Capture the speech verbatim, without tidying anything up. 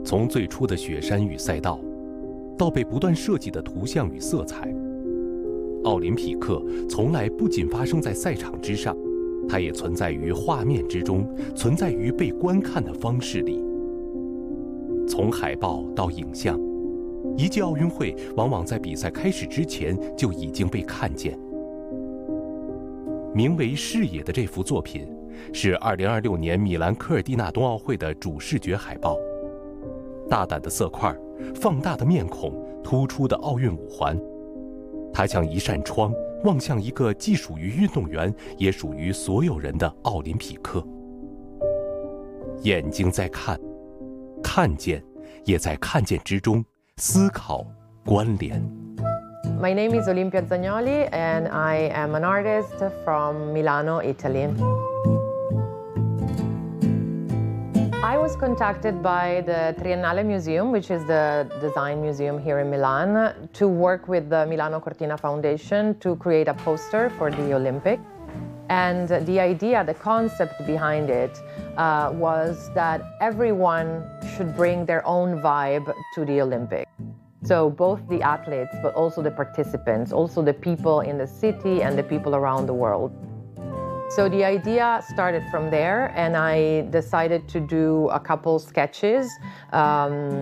从最初的雪山与赛道，到被不断设计的图像与色彩，奥林匹克从来不仅发生在赛场之上，它也存在于画面之中，存在于被观看的方式里。从海报到影像，一届奥运会往往在比赛开始之前就已经被看见。名为《视野》的这幅作品，是二零二六年米兰科尔蒂纳冬奥会的主视觉海报。大胆的色块，放大的面孔，突出的奥运五环，它像一扇窗，望向一个既属于运动员，也属于所有人的奥林匹克。眼睛在看，看见，也在看见之中思考关联。 My name is Olimpia Zagnoli, and I am an artist from Milano, Italy. I was contacted by the Triennale Museum, which is the design museum here in Milan, to work with the Milano Cortina Foundation to create a poster for the Olympic. And the idea, the concept behind it uh, was that everyone should bring their own vibe to the Olympic. So both the athletes, but also the participants, also the people in the city and the people around the world. So the idea started from there, and I decided to do a couple sketches. Um,